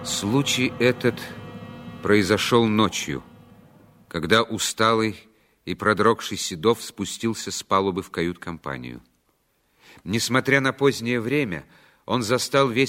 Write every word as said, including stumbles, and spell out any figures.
Случай этот произошел ночью, когда усталый и продрогший Седов спустился с палубы в кают-компанию. Несмотря на позднее время, он застал весь